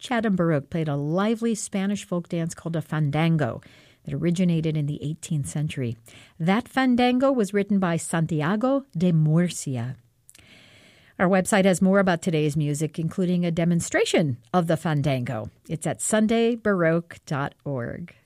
Chatham Baroque played a lively Spanish folk dance called a fandango that originated in the 18th century. That fandango was written by Santiago de Murcia. Our website has more about today's music, including a demonstration of the fandango. It's at sundaybaroque.org.